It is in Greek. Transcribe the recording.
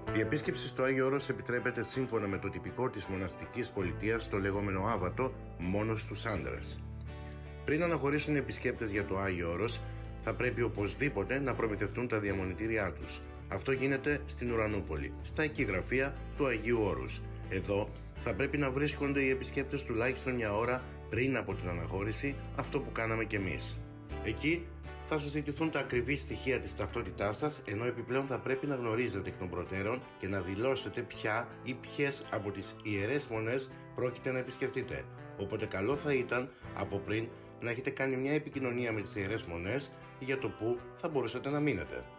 Η επίσκεψη στο Άγιο Όρος επιτρέπεται σύμφωνα με το τυπικό της μοναστικής πολιτείας, στο λεγόμενο άβατο, μόνο στους άντρες. Πριν αναχωρήσουν οι επισκέπτες για το Άγιο Όρος, θα πρέπει οπωσδήποτε να προμηθευτούν τα διαμονητήριά τους. Αυτό γίνεται στην Ουρανούπολη, στα οικογραφία του Αγίου Όρους. Εδώ θα πρέπει να βρίσκονται οι επισκέπτες τουλάχιστον μια ώρα πριν από την αναχώρηση, αυτό που κάναμε κι εμείς. Εκεί θα σας ζητηθούν τα ακριβή στοιχεία της ταυτότητάς σας, ενώ επιπλέον θα πρέπει να γνωρίζετε εκ των προτέρων και να δηλώσετε ποια ή ποιες από τις ιερές μονές πρόκειται να επισκεφτείτε. Οπότε καλό θα ήταν από πριν να έχετε κάνει μια επικοινωνία με τις ιερές μονές για το πού θα μπορούσατε να μείνετε.